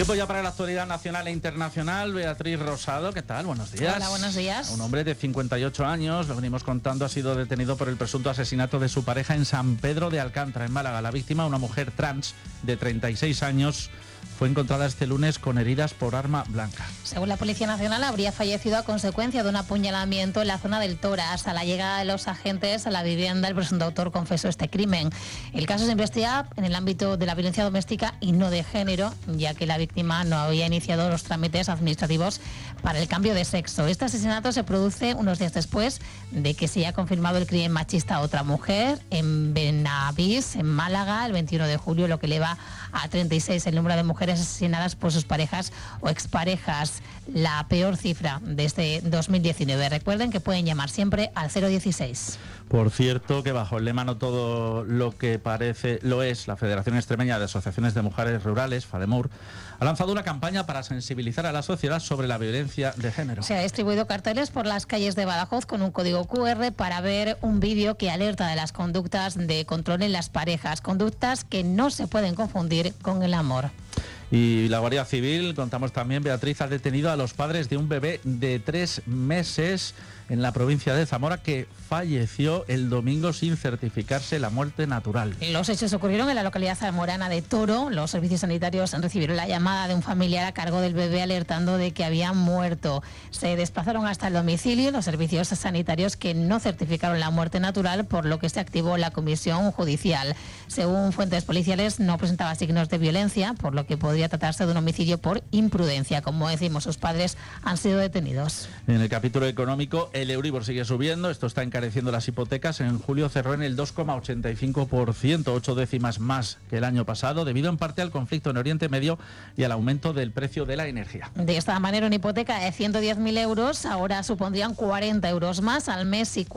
Tiempo ya para la actualidad nacional e internacional. Beatriz Rosado, ¿qué tal? Buenos días. Hola, buenos días. Un hombre de 58 años, lo venimos contando, ha sido detenido por el presunto asesinato de su pareja en San Pedro de Alcántara, en Málaga. La víctima, una mujer trans de 36 años, fue encontrada este lunes con heridas por arma blanca. Según la Policía Nacional, habría fallecido a consecuencia de un apuñalamiento en la zona del Toras. A la llegada de los agentes a la vivienda, el presunto autor confesó este crimen. El caso se investiga en el ámbito de la violencia doméstica y no de género, ya que la víctima no había iniciado los trámites administrativos para el cambio de sexo. Este asesinato se produce unos días después de que se haya confirmado el crimen machista a otra mujer en Benavís, en Málaga, el 21 de julio, lo que eleva a 36 el número de mujeres asesinadas por sus parejas o exparejas, la peor cifra desde 2019. Recuerden que pueden llamar siempre al 016. Por cierto, que bajo el lema No todo lo que parece lo es, la Federación Extremeña de Asociaciones de Mujeres Rurales, FADEMUR, ha lanzado una campaña para sensibilizar a la sociedad sobre la violencia de género. Se ha distribuido carteles por las calles de Badajoz con un código QR para ver un vídeo que alerta de las conductas de control en las parejas, conductas que no se pueden confundir con el amor. Y la Guardia Civil, contamos también, Beatriz, ha detenido a los padres de un bebé de 3 meses en la provincia de Zamora que falleció el domingo sin certificarse la muerte natural. Los hechos ocurrieron en la localidad zamorana de Toro. Los servicios sanitarios recibieron la llamada de un familiar a cargo del bebé alertando de que había muerto. Se desplazaron hasta el domicilio los servicios sanitarios que no certificaron la muerte natural, por lo que se activó la comisión judicial. Según fuentes policiales, no presentaba signos de violencia, por lo que podría tratarse de un homicidio por imprudencia. Como decimos, sus padres han sido detenidos. En el capítulo económico, el Euribor sigue subiendo, esto está encareciendo las hipotecas. En julio cerró en el 2,85%, 8 décimas más que el año pasado, debido en parte al conflicto en Oriente Medio y al aumento del precio de la energía. De esta manera, una hipoteca de 110.000 euros ahora supondrían 40 euros más al mes y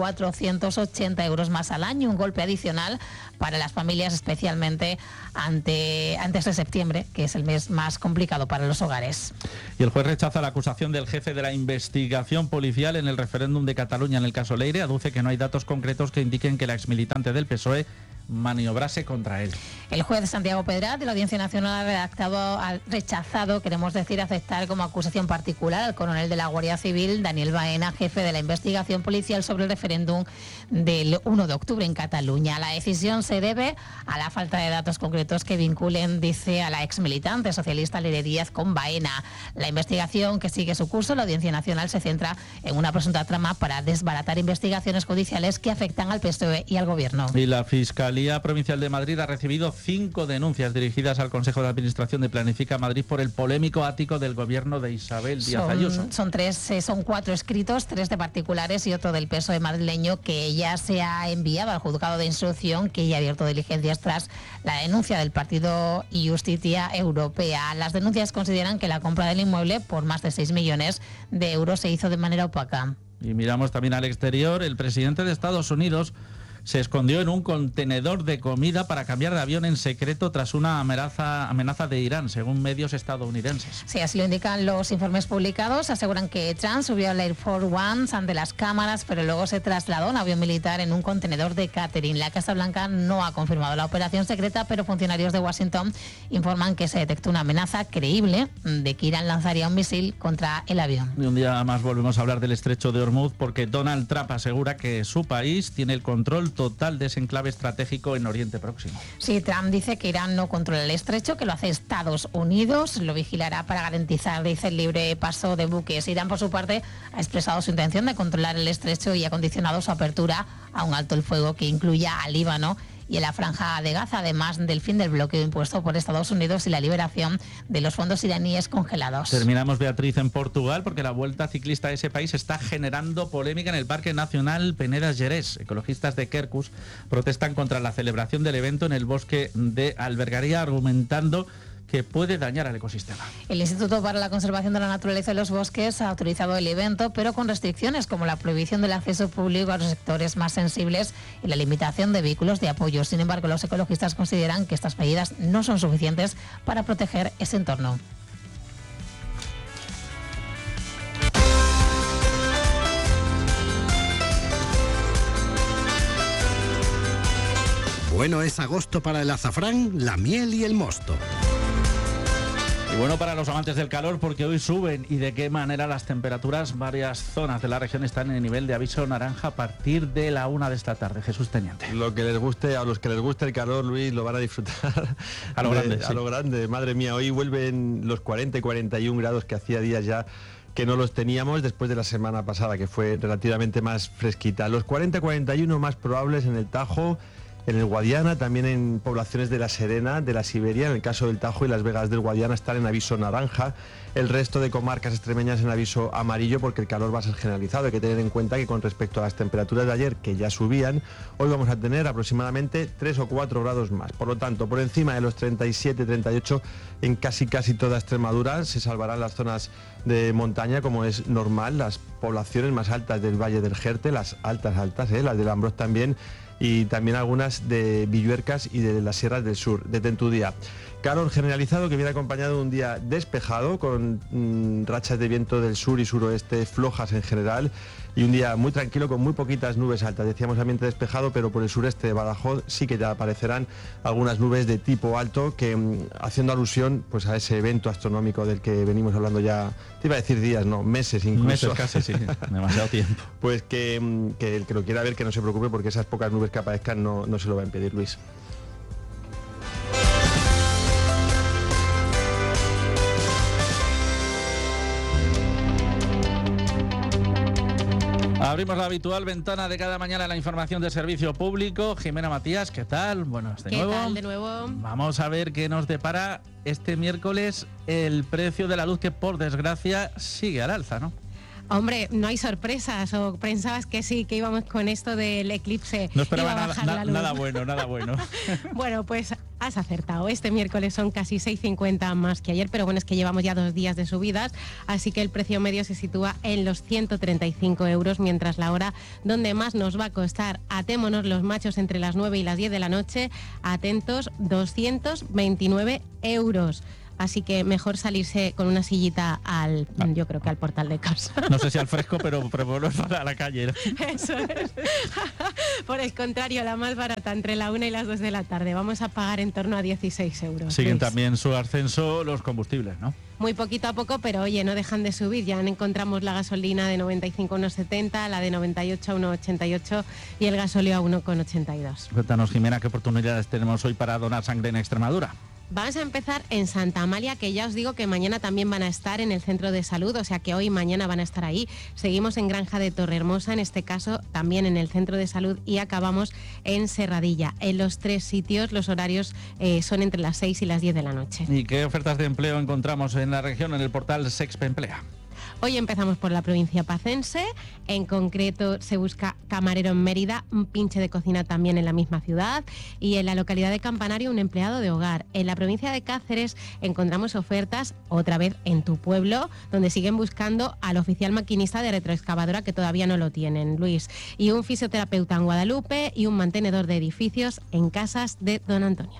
480 euros más al año, un golpe adicional para las familias, especialmente antes de septiembre, que es el mes más complicado para los hogares. Y el juez rechaza la acusación del jefe de la investigación policial en el referéndum de Cataluña en el caso Leire. Aduce que no hay datos concretos que indiquen que la exmilitante del PSOE maniobrase contra él. El juez Santiago Pedrat de la Audiencia Nacional ha rechazado, queremos decir, aceptar como acusación particular al coronel de la Guardia Civil, Daniel Baena, jefe de la investigación policial sobre el referéndum del 1 de octubre en Cataluña. La decisión se debe a la falta de datos concretos que vinculen, dice, a la exmilitante socialista Leire Díaz con Baena. La investigación, que sigue su curso, la Audiencia Nacional se centra en una presunta trama para desbaratar investigaciones judiciales que afectan al PSOE y al Gobierno. Y la Fiscalía Provincial de Madrid ha recibido 5 denuncias dirigidas al Consejo de Administración de Planifica Madrid por el polémico ático del gobierno de Isabel Díaz Ayuso. Son 4 escritos, 3 de particulares y otro del PSOE madrileño, que ya se ha enviado al juzgado de instrucción, que ya ha abierto diligencias tras la denuncia del partido Justicia Europea. Las denuncias consideran que la compra del inmueble por más de 6 millones de euros se hizo de manera opaca. Y miramos también al exterior. El presidente de Estados Unidos se escondió en un contenedor de comida para cambiar de avión en secreto tras una amenaza de Irán, según medios estadounidenses. Sí, así lo indican los informes publicados. Aseguran que Trump subió al Air Force One ante las cámaras, pero luego se trasladó a un avión militar en un contenedor de catering. La Casa Blanca no ha confirmado la operación secreta, pero funcionarios de Washington informan que se detectó una amenaza creíble de que Irán lanzaría un misil contra el avión. Y un día más volvemos a hablar del estrecho de Hormuz, porque Donald Trump asegura que su país tiene el control total de ese enclave estratégico en Oriente Próximo. Sí, Trump dice que Irán no controla el estrecho, que lo hace Estados Unidos, lo vigilará para garantizar, dice, el libre paso de buques. Irán, por su parte, ha expresado su intención de controlar el estrecho y ha condicionado su apertura a un alto el fuego que incluya al Líbano y en la Franja de Gaza, además del fin del bloqueo impuesto por Estados Unidos y la liberación de los fondos iraníes congelados. Terminamos, Beatriz, en Portugal, porque la Vuelta Ciclista de ese país está generando polémica en el Parque Nacional Penedès Gerês. Ecologistas de Quercus protestan contra la celebración del evento en el bosque de Albergaria, argumentando que puede dañar al ecosistema. El Instituto para la Conservación de la Naturaleza y los Bosques ha autorizado el evento, pero con restricciones como la prohibición del acceso público a los sectores más sensibles y la limitación de vehículos de apoyo. Sin embargo, los ecologistas consideran que estas medidas no son suficientes para proteger ese entorno. Bueno es agosto para el azafrán, la miel y el mosto. Y bueno, para los amantes del calor, porque hoy suben y de qué manera las temperaturas. Varias zonas de la región están en nivel de aviso naranja a partir de la 1 de esta tarde. Jesús Teniente. Lo que les guste, a los que les guste el calor, Luis, lo van a disfrutar a lo grande. A lo grande. Madre mía, hoy vuelven los 40 y 41 grados que hacía días ya que no los teníamos después de la semana pasada, que fue relativamente más fresquita. Los 40-41 más probables en el Tajo, en el Guadiana, también en poblaciones de La Serena, de la Siberia. En el caso del Tajo y Las Vegas del Guadiana están en aviso naranja. El resto de comarcas extremeñas en aviso amarillo, porque el calor va a ser generalizado. Hay que tener en cuenta que con respecto a las temperaturas de ayer, que ya subían, hoy vamos a tener aproximadamente 3 o 4 grados más. Por lo tanto, por encima de los 37-38 en casi toda Extremadura. Se salvarán las zonas de montaña, como es normal, las poblaciones más altas del Valle del Jerte, las altas, las del Ambrós también, y también algunas de Villuercas y de las sierras del sur, de Tentudía. Calor generalizado que viene acompañado de un día despejado, con rachas de viento del sur y suroeste flojas en general, y un día muy tranquilo con muy poquitas nubes altas. Decíamos ambiente despejado, pero por el sureste de Badajoz sí que ya aparecerán algunas nubes de tipo alto, que haciendo alusión pues a ese evento astronómico del que venimos hablando ya, te iba a decir días, no, meses incluso. Meses casi, sí, demasiado tiempo. Pues que el que lo quiera ver, que no se preocupe, porque esas pocas nubes que aparezcan no se lo va a impedir, Luis. Abrimos la habitual ventana de cada mañana, la información del servicio público. Jimena Matías, ¿qué tal? Buenas de nuevo. ¿Qué tal de nuevo? Vamos a ver qué nos depara este miércoles el precio de la luz, que por desgracia sigue al alza, ¿no? Hombre, no hay sorpresas, o pensabas que sí, que íbamos con esto del eclipse. No esperaba nada bueno. Bueno, pues has acertado. Este miércoles son casi 6,50 más que ayer, pero bueno, es que llevamos ya 2 días de subidas, así que el precio medio se sitúa en los 135 euros, mientras la hora donde más nos va a costar, atémonos los machos, entre las 9 y las 10 de la noche, atentos, 229 euros. Así que mejor salirse con una sillita yo creo que al portal de casa. No sé si al fresco, pero bueno, a la calle, ¿no? Eso es. Por el contrario, la más barata, entre la 1 y las 2 de la tarde. Vamos a pagar en torno a 16 euros. Siguen también su ascenso los combustibles, ¿no? Muy poquito a poco, pero oye, no dejan de subir. Ya encontramos la gasolina de 95 a 1,70, la de 98 a 1,88 y el gasóleo a 1,82. Cuéntanos, Jimena, ¿qué oportunidades tenemos hoy para donar sangre en Extremadura? Vamos a empezar en Santa Amalia, que ya os digo que mañana también van a estar en el centro de salud, o sea que hoy y mañana van a estar ahí. Seguimos en Granja de Torrehermosa, en este caso también en el centro de salud, y acabamos en Serradilla. En los 3 sitios los horarios son entre las 6 y las 10 de la noche. ¿Y qué ofertas de empleo encontramos en la región en el portal Sexpe Emplea? Hoy empezamos por la provincia pacense, en concreto se busca camarero en Mérida, un pinche de cocina también en la misma ciudad, y en la localidad de Campanario un empleado de hogar. En la provincia de Cáceres encontramos ofertas otra vez en tu pueblo, donde siguen buscando al oficial maquinista de retroexcavadora, que todavía no lo tienen, Luis, y un fisioterapeuta en Guadalupe y un mantenedor de edificios en Casas de Don Antonio.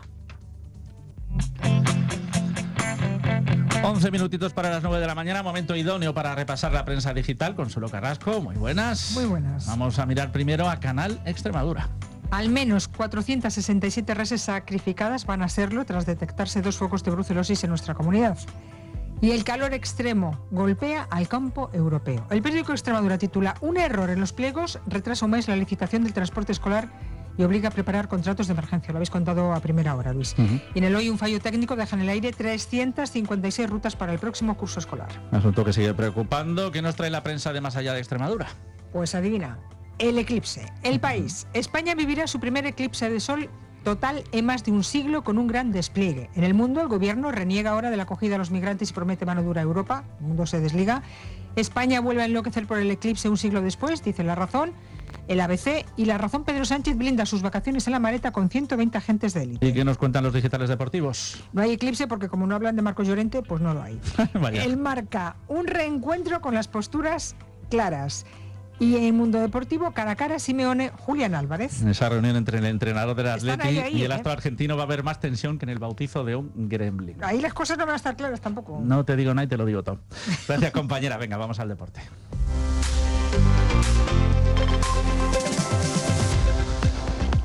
11 minutitos para las 9 de la mañana, momento idóneo para repasar la prensa digital. Consuelo Carrasco, muy buenas. Muy buenas. Vamos a mirar primero a Canal Extremadura. Al menos 467 reses sacrificadas van a serlo tras detectarse 2 focos de brucelosis en nuestra comunidad. Y el calor extremo golpea al campo europeo. El periódico Extremadura titula: un error en los pliegos retrasa un mes la licitación del transporte escolar y obliga a preparar contratos de emergencia. Lo habéis contado a primera hora, Luis. Y en el Hoy, un fallo técnico deja en el aire 356 rutas para el próximo curso escolar. Asunto que sigue preocupando. ¿Qué nos trae la prensa de más allá de Extremadura? Pues adivina, el eclipse. El País. España vivirá su primer eclipse de sol total en más de un siglo, con un gran despliegue. En el mundo, el gobierno reniega ahora de la acogida a los migrantes y promete mano dura a Europa. El mundo se desliga. España vuelve a enloquecer por el eclipse un siglo después, dice La Razón. El ABC y La Razón, Pedro Sánchez blinda sus vacaciones en la maleta con 120 agentes de élite. ¿Y qué nos cuentan los digitales deportivos? No hay eclipse porque como no hablan de Marcos Llorente, pues no lo hay. El Marca, un reencuentro con las posturas claras. Y en el mundo deportivo, cara a cara, Simeone, Julián Álvarez. En esa reunión entre el entrenador del Atleti y el astro ¿eh? argentino va a haber más tensión que en el bautizo de un gremlin. Ahí las cosas no van a estar claras tampoco. No te digo nada y te lo digo todo. Gracias, compañera. Venga, vamos al deporte.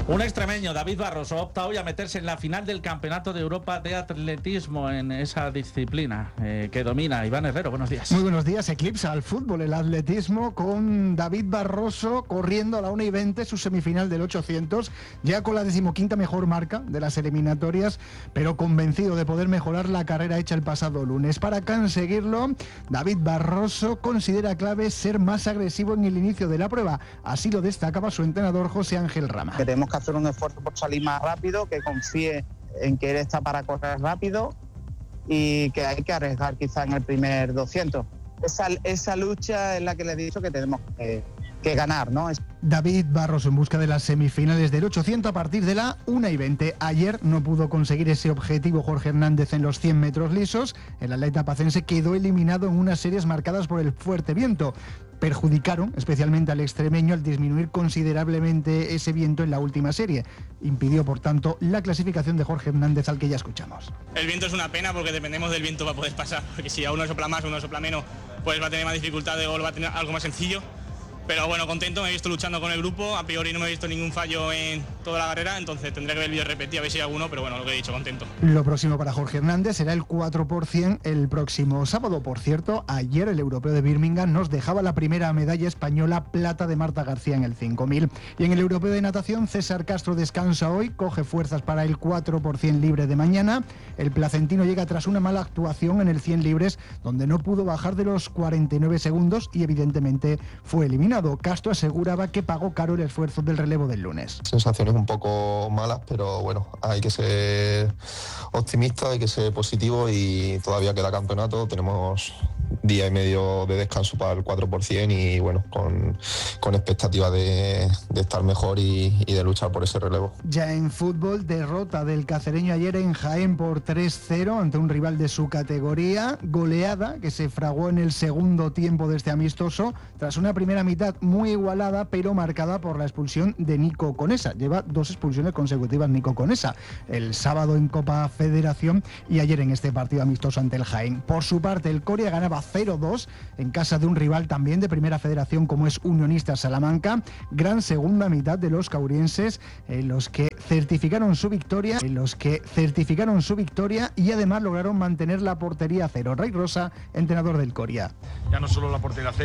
Un extremeño, David Barroso, opta hoy a meterse en la final del Campeonato de Europa de Atletismo en esa disciplina que domina. Iván Herrero, buenos días. Muy buenos días. Eclipsa al fútbol el atletismo con David Barroso corriendo a la 1:20 su semifinal del 800, ya con la 15ª mejor marca de las eliminatorias, pero convencido de poder mejorar la carrera hecha el pasado lunes. Para conseguirlo, David Barroso considera clave ser más agresivo en el inicio de la prueba. Así lo destacaba su entrenador José Ángel Rama. Tenemos que hacer un esfuerzo por salir más rápido, que confíe en que él está para correr rápido y que hay que arriesgar quizá en el primer 200. Esa lucha es la que le he dicho que tenemos que ganar, ¿no? David Barroso en busca de las semifinales del 800 a partir de la 1:20. Ayer no pudo conseguir ese objetivo Jorge Hernández en los 100 metros lisos. El atleta pacense quedó eliminado en unas series marcadas por el fuerte viento. Perjudicaron especialmente al extremeño al disminuir considerablemente ese viento en la última serie. Impidió, por tanto, la clasificación de Jorge Hernández, al que ya escuchamos. El viento es una pena porque dependemos del viento para poder pasar, porque si a uno sopla más o uno sopla menos, pues va a tener más dificultades o va a tener algo más sencillo. Pero bueno, contento, me he visto luchando con el grupo, a priori no me he visto ningún fallo en toda la carrera, entonces tendré que ver el vídeo repetido a ver si hay alguno, pero bueno, lo que he dicho, contento. Lo próximo para Jorge Hernández será el 4% el próximo sábado. Por cierto, ayer el europeo de Birmingham nos dejaba la primera medalla española, plata de Marta García en el 5000. Y en el europeo de natación, César Castro descansa hoy, coge fuerzas para el 4% libre de mañana. El placentino llega tras una mala actuación en el 100 libres, donde no pudo bajar de los 49 segundos y evidentemente fue eliminado. Castro aseguraba que pagó caro el esfuerzo del relevo del lunes. Sensaciones un poco malas, pero bueno, hay que ser optimista, hay que ser positivo y todavía queda campeonato, tenemos día y medio de descanso para el 4% y bueno, con expectativa de estar mejor y de luchar por ese relevo. Ya en fútbol, derrota del cacereño ayer en Jaén por 3-0 ante un rival de su categoría, goleada que se fraguó en el segundo tiempo de este amistoso, tras una primera mitad muy igualada, pero marcada por la expulsión de Nico Conesa. Lleva 2 expulsiones consecutivas Nico Conesa, el sábado en Copa Federación y ayer en este partido amistoso ante el Jaén. Por su parte, el Coria ganaba 0-2 en casa de un rival también de Primera Federación como es Unionistas Salamanca. Gran segunda mitad de los caurienses, los que certificaron su victoria y además lograron mantener la portería a cero. Ray Rosa, entrenador del Coria. Ya no solo la portería a cero,